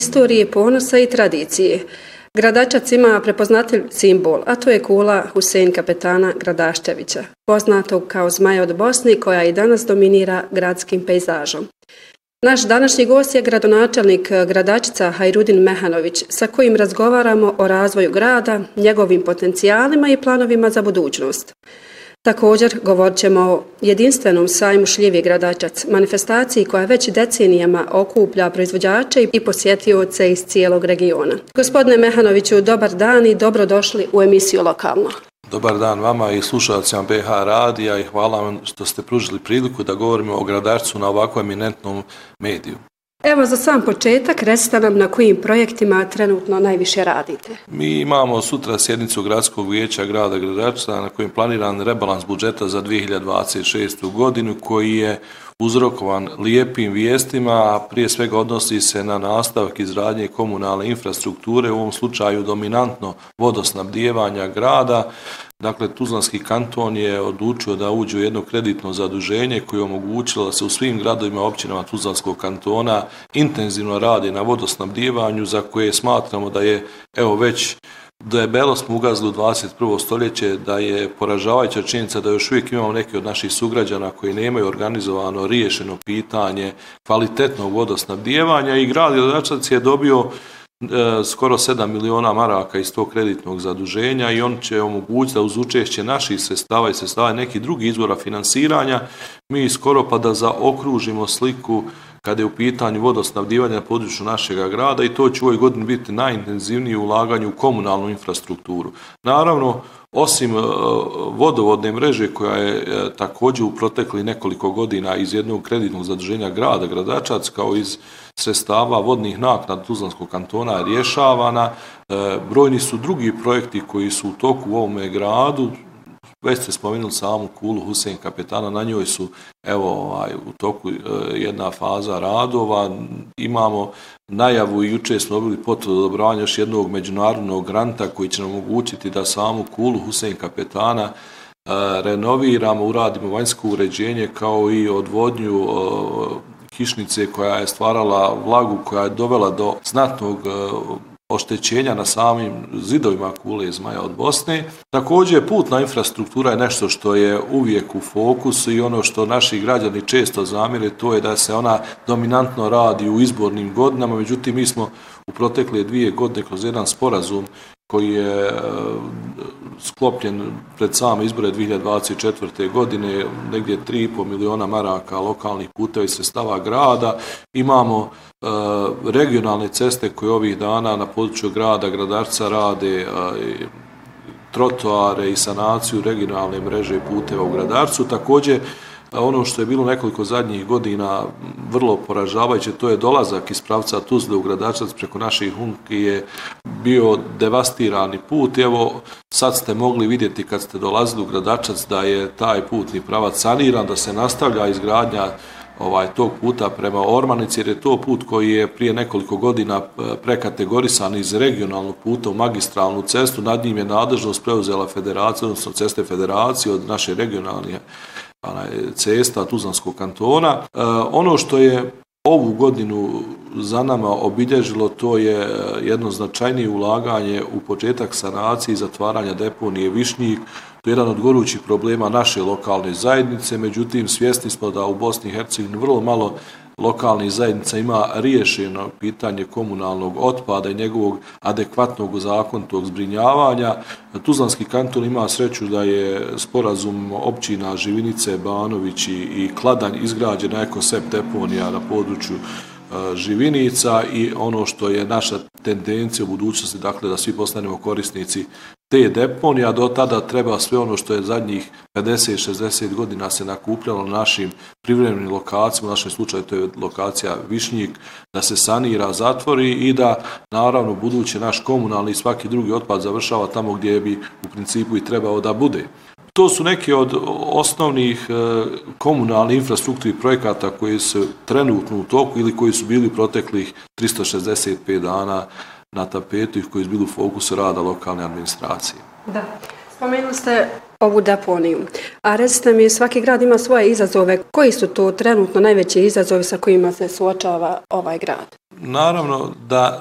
Istorije, ponosa i tradicije. Gradačac ima prepoznatljiv simbol, a to je kula Husein kapetana Gradaščevića, poznatog kao Zmaja od Bosne, koja i danas dominira gradskim pejzažom. Naš današnji gost je gradonačelnik Gradačca Hajrudin Mehanović, sa kojim razgovaramo o razvoju grada, njegovim potencijalima i planovima za budućnost. Također govorit ćemo o jedinstvenom sajmu šljive Gradačac, manifestaciji koja već decenijama okuplja proizvođače i posjetioce iz cijelog regiona. Gospodine Mehanoviću, dobar dan i dobrodošli u emisiju Lokalno. Dobar dan vama i slušalcima BH radija i hvala vam što ste pružili priliku da govorimo o Gradačcu na ovako eminentnom mediju. Evo za sam početak, recite nam na kojim projektima trenutno najviše radite. Mi imamo sutra sjednicu Gradskog vijeća grada Gradačca na kojem je planiran rebalans budžeta za 2026. godinu koji je uzrokovan lijepim vijestima, a prije svega odnosi se na nastavak izgradnje komunalne infrastrukture, u ovom slučaju dominantno vodosnabdijevanja grada. Dakle, Tuzlanski kanton je odlučio da uđe u jedno kreditno zaduženje koje je omogućilo da se u svim gradovima i općinama Tuzlanskog kantona intenzivno radi na vodosnabdijevanju, za koje smatramo da je, evo već debelo smo ugazili u 21. stoljeće, da je poražavajuća činjenica da još uvijek imamo neki od naših sugrađana koji nemaju organizovano riješeno pitanje kvalitetnog vodosnabdijevanja i grad Gradačac je dobio skoro 7 miliona maraka iz tog kreditnog zaduženja i on će omogućiti da uz učešće naših sredstava i sredstava nekih drugih izvora finansiranja mi skoro pa da zaokružimo sliku kada je u pitanju vodosnabdijevanja na području našeg grada i to će u ovoj godini biti najintenzivnije ulaganje u komunalnu infrastrukturu. Naravno, osim vodovodne mreže koja je također u protekli nekoliko godina iz jednog kreditnog zaduženja grada Gradačac kao iz sredstava vodnih naknada Tuzlanskog kantona rješavana, brojni su drugi projekti koji su u toku u ovome gradu. Već ste spomenuli samu kulu Husein kapetana, na njoj su u toku jedna faza radova. Imamo najavu i jučer smo dobili potvrdu odobravanja još jednog međunarodnog granta koji će nam omogućiti da samu kulu Husein kapetana renoviramo, uradimo vanjsko uređenje kao i odvodnju kišnice koja je stvarala vlagu, koja je dovela do znatnog oštećenja na samim zidovima kule Zmaja od Bosne. Također, putna infrastruktura je nešto što je uvijek u fokusu i ono što naši građani često zamjere, to je da se ona dominantno radi u izbornim godinama, međutim mi smo u protekle 2 godine kroz jedan sporazum koji je sklopljen pred same izbore 2024. godine, negdje 3,5 miliona maraka lokalnih puteva i sredstava grada. Imamo regionalne ceste koje ovih dana na području grada Gradačca rade trotoare i sanaciju regionalne mreže puteva u Gradačcu. Također, ono što je bilo nekoliko zadnjih godina vrlo poražavajuće, to je dolazak iz pravca Tuzle u Gradačac preko naših Hunki je bio devastirani put. Evo, sad ste mogli vidjeti kad ste dolazili u Gradačac da je taj putni pravac saniran, da se nastavlja izgradnja tog puta prema Ormanici, jer je to put koji je prije nekoliko godina prekategorisan iz regionalnog puta u magistralnu cestu. Nad njim je nadležnost preuzela federacija, odnosno ceste federacije od naše regionalne cesta Tuzlanskog kantona. Ono što je ovu godinu za nama obilježilo, to je jedno značajnije ulaganje u početak sanacije i zatvaranja deponije Višnjik. To je jedan od gorućih problema naše lokalne zajednice, međutim svjesni smo da u Bosni i Hercegovini vrlo malo lokalnih zajednica ima riješeno pitanje komunalnog otpada i njegovog adekvatnog zakonitog zbrinjavanja. Tuzlanski kanton ima sreću da je sporazum općina Živinice, Banović i Kladanj izgrađena ekosep deponija na području Živinica i ono što je naša tendencija u budućnosti, dakle da svi postanemo korisnici te deponije, a do tada treba sve ono što je zadnjih 50-60 godina se nakupljalo na našim privremenim lokacijama, u našem slučaju to je lokacija Višnjik, da se sanira, zatvori i da naravno budući naš komunalni i svaki drugi otpad završava tamo gdje bi u principu i trebao da bude. To su neki od osnovnih komunalnih infrastrukturnih projekata koji su trenutno u toku ili koji su bili proteklih 365 dana na tapetu i koji su bili u fokusu rada lokalne administracije. Da. Spomenuli ste ovu deponiju. A recite mi, svaki grad ima svoje izazove. Koji su to trenutno najveći izazovi sa kojima se suočava ovaj grad? Naravno da